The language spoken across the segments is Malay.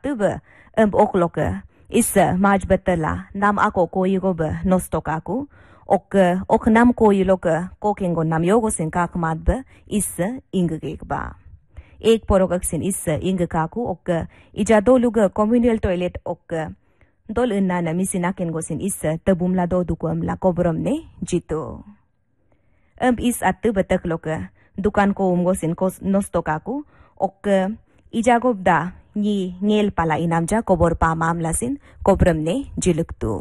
atuba okloka isa maj betala nam ako koyugo be nostokaku ok nam koyuloka kokengo nam yogo sin kakmad be isa ingege ba ek porogak sin isa ingekaku ok ijadoluga communal toilet ok dol inna na misinakin go sin isa tabumla do dukum la kobrom ne jito is atu betakloka dukan ko umgo sin kos nostokaku ok ijagobda ni ngel pala inamja kobor pa mamlasin kobram ne jiluktu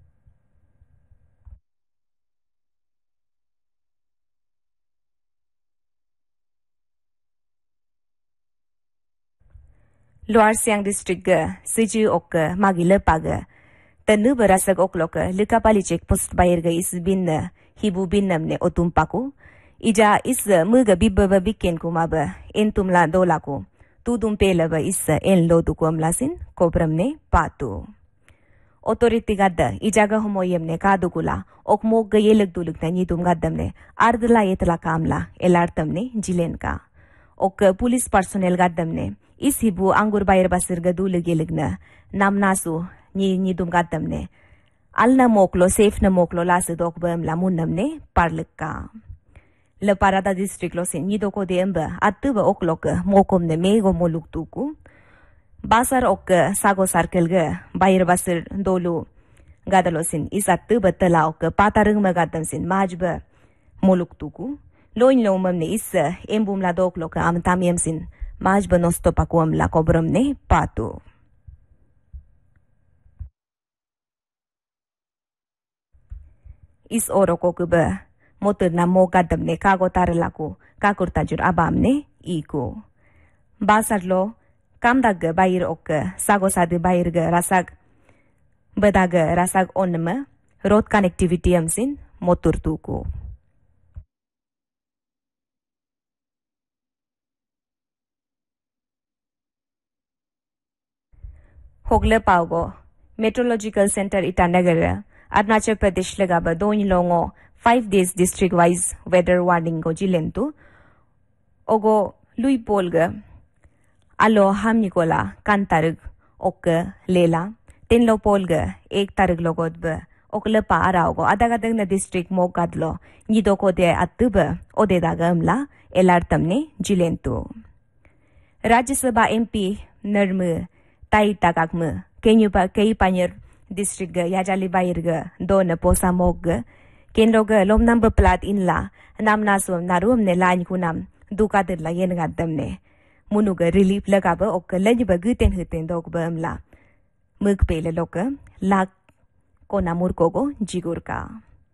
Lower Siang District ga siji ok magile paga tanu berasak okloka likapali check post bayar ga isbin hibu bin namne otumpaku ija is muga bibba biken kumaba entumla dolaku tudum pelaba is en lodu kumlasin kobramne patu authority gadda ijaga homoyemne kadugula ok mog ga yelag duluk na nidum gaddamne ardla yetla kamla elartamne jilenka ok police personnel gaddamne is hibu angur bayar basir ga duluk yeligna namnasu nidum gaddamne alna moklo safe na moklo lasu dok bam lamunnamne parlekka Le Parada district lo sin nido ko demba atuba oklok mokom ne mego moluktuku basar ok sago sarkel ga bayar basir dolu gadalo sin is atuba tala ok patarung magadam sin majba moluktuku loin lomam ne is embum la doklok am tamiem sin majba nosto pakuam la kobram ne patu is oro ko kuba motor na mo gadam ne kago tarlaku kakurta jur abam ne iko basarlo kamdag bayir ok sago sade bayir ga rasag bedaga rasag onma road connectivity amsin motor tuku hogle paugo meteorological center itanagar Arunachal Pradesh lagaba doin longo 5 days district wise weather warning go jilentu ogo lui polga alo ham nikola kantarug ok lela tinlo polga ek tarug logod ba okle pa arago adagadang na district mo kadlo nido ko de atuba ode dagamla elartamne jilentu Rajya Sabha MP Narmu Tai Takakmu Kenyupa Kei Panyer district ga yajali bayir ga do na posa mog ga kenlo ga lom number plat inla namna so narum ne lain kunam duka dir la yen gadam ne munu ga relief laga ba ok lany ba guten huten dog ba amla mug pele loka lak ko namur ko go jigur ka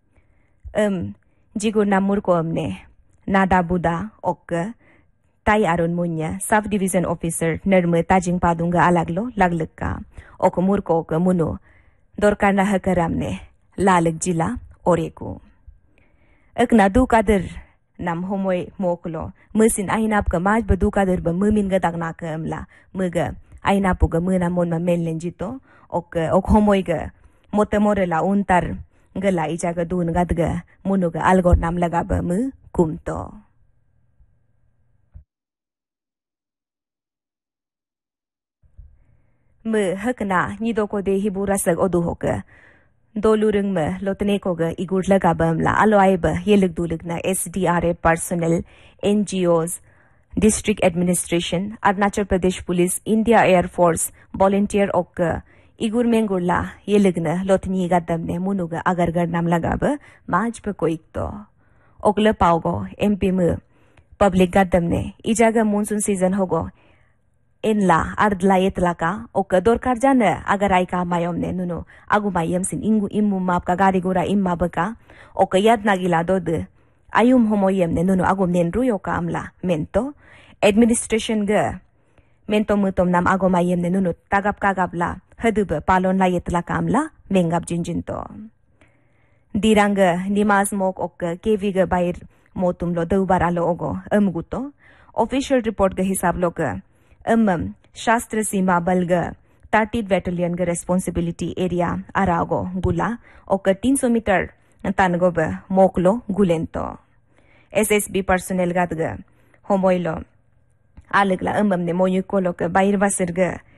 jigur namur ko amne nada buda ok tai arun munya sub division officer nerme tajing padunga alaglo laglekka ok mur ko ka munu dorkar na hakaramne lalag jila oreku ekna du kader nam homoy moklo musin ainap ka maj badu kader ba mumin ga dagna ka amla muga ainapu ga muna mon ma mellen jito ok homoy ga motemorela untar gala ija ga dun gadga munuga algor nam laga ba mu kumto mu hakna nido ko de hibura sag odu hoka dolurung me lotne ko ga igur laga bamla aloai ba yelik dulik na SDRA personnel NGOs district administration Arunachal Pradesh Police India Air Force volunteer ok igur mengurla yelik na lotni gadam ne munuga agargar nam laga ba maj pa koikto okle paugo MP mu public gadam ne ijaga monsoon season hogo enla ardla yetlaka ok dorkar jana agar ai ka mayom ne nuno agu mayam sin ingu immu map ka gari gora imma baka ok yad nagila dod ayum homoyem ne nuno agu men ruyo ka amla mento administration ga mento mutom nam agu mayem ne nuno tagap kagabla haduba palon la yetlaka amla mengap jinjinto diranga nimas mok ok kevi ga bair motum lo dubar alo ogo amguto official report ga hisab lo ga शास्त्र सीमा बल ग 30 battalion ग responsibility area arago gula ok 300 meter tango ba moklo gulento SSB personnel gad ग homoilo alagla ne moyu kolo ग bair basir ग